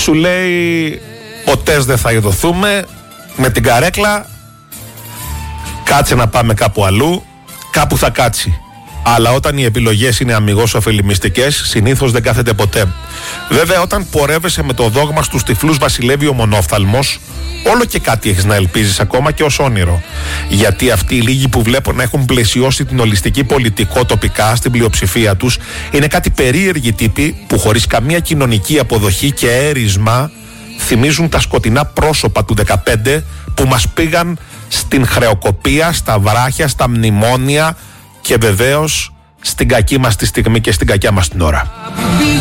σου λέει ποτέ δεν θα ειδωθούμε, με την καρέκλα κάτσε να πάμε κάπου αλλού, κάπου θα κάτσει. Αλλά όταν οι επιλογές είναι αμιγώς ωφελημιστικές, συνήθως δεν κάθεται ποτέ. Βέβαια, όταν πορεύεσαι με το δόγμα στους τυφλούς βασιλεύει ο μονόφθαλμος, όλο και κάτι έχεις να ελπίζεις ακόμα και ως όνειρο. Γιατί αυτοί οι λίγοι που βλέπω να έχουν πλαισιώσει την ολιστική πολιτικό τοπικά στην πλειοψηφία τους είναι κάτι περίεργοι τύποι που χωρίς καμία κοινωνική αποδοχή και έρισμα θυμίζουν τα σκοτεινά πρόσωπα του 15 που μας πήγαν στην χρεοκοπία, στα βράχια, στα μνημόνια και βεβαίως στην κακή μας τη στιγμή και στην κακιά μας την ώρα.